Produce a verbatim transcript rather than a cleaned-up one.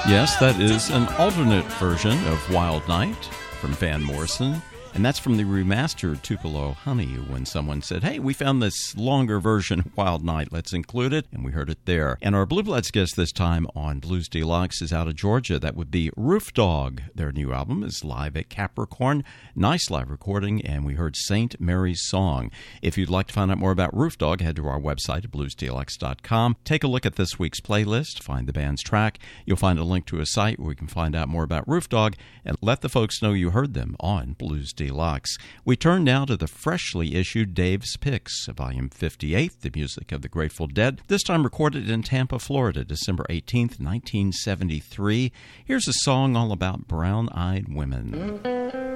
Yes, that is an alternate version of Wild Night from Van Morrison. And that's from the remastered Tupelo Honey, when someone said, hey, we found this longer version of Wild Night, let's include it, and we heard it there. And our Blue Bloods guest this time on Blues Deluxe is out of Georgia. That would be Roof Dog. Their new album is live at Capricorn. Nice live recording, and we heard Saint Mary's Song. If you'd like to find out more about Roof Dog, head to our website at blues deluxe dot com. Take a look at this week's playlist, find the band's track. You'll find a link to a site where you can find out more about Roof Dog, and let the folks know you heard them on Blues Deluxe. Deluxe. We turn now to the freshly issued Dave's Picks, Volume fifty-eight, the music of the Grateful Dead, this time recorded in Tampa, Florida, December eighteenth, nineteen seventy-three. Here's a song all about brown-eyed women.